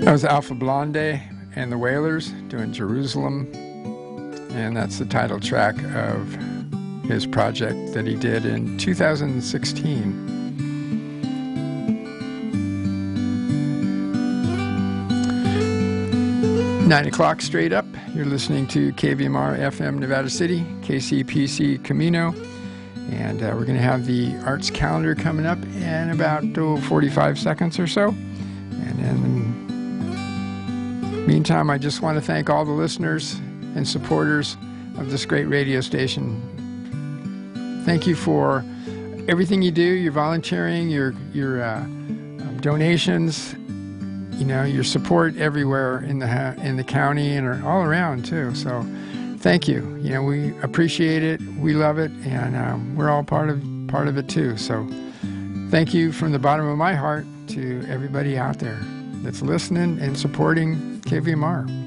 That was Alpha Blonde and the Wailers doing Jerusalem, and that's the title track of his project that he did in 2016. 9 o'clock straight up. You're listening to KVMR FM Nevada City, KCPC Camino, and we're going to have the arts calendar coming up in about 45 seconds or so. And in the meantime, I just want to thank all the listeners and supporters of this great radio station. Thank you for everything you do, your volunteering, your donations, your support everywhere in the county and all around too. So thank you. We appreciate it. We love it. And we're all part of it too. So thank you from the bottom of my heart to everybody out there that's listening and supporting KVMR.